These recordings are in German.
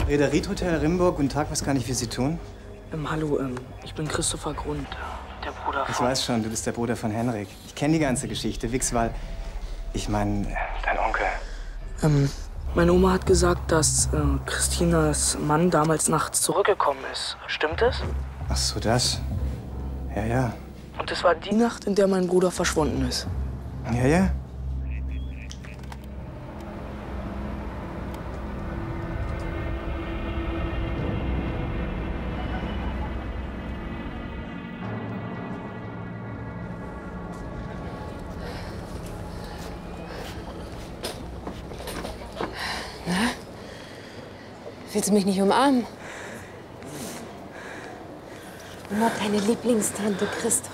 Reederit Hotel Rimburg, guten Tag, was kann ich für Sie tun? Hallo, ich bin Christopher Grund, der Bruder von... Ich weiß schon, du bist der Bruder von Henrik. Ich kenne die ganze Geschichte, Wixwall. Ich meine, dein Onkel. Meine Oma hat gesagt, dass Christinas Mann damals nachts zurückgekommen ist. Stimmt es? Ach so, das? Ja, ja. Und es war die Nacht, in der mein Bruder verschwunden ist. Ja, ja. Na? Willst du mich nicht umarmen? Umarm deine Lieblingstante Christopher.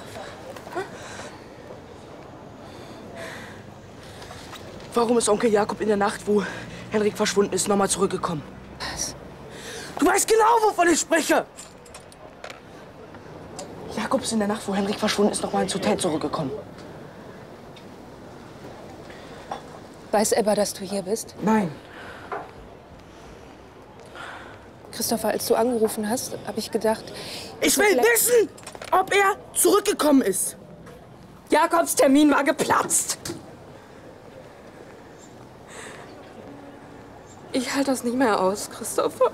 Warum ist Onkel Jakob in der Nacht, wo Henrik verschwunden ist, nochmal zurückgekommen? Was? Du weißt genau, wovon ich spreche! Jakob ist in der Nacht, wo Henrik verschwunden ist, nochmal ins Hotel zurückgekommen. Weiß Ebba, dass du hier bist? Nein. Christopher, als du angerufen hast, habe ich gedacht... Ich will wissen, ob er zurückgekommen ist. Jakobs Termin war geplatzt. Ich halte das nicht mehr aus, Christopher.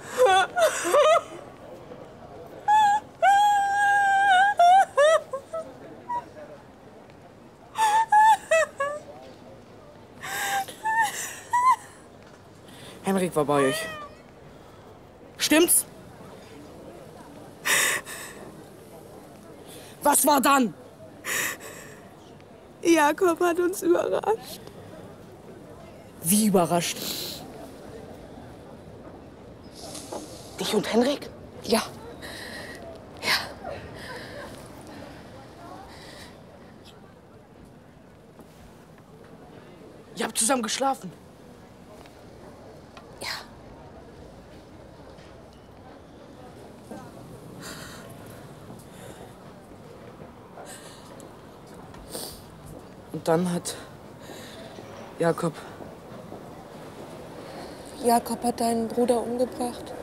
Henrik war bei euch. Stimmt's? Was war dann? Jakob hat uns überrascht. Wie überrascht? Dich und Henrik? Ja. Ihr habt zusammen geschlafen? Ja. Und dann hat Jakob... Jakob hat deinen Bruder umgebracht.